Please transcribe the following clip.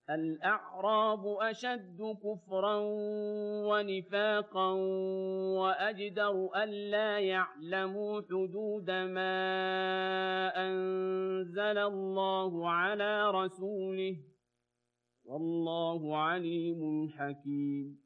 الأعراب أشد كفرا ونفاقا وأجدر ألا يعلموا حدود ما أنزل الله على رسوله والله عليم حكيم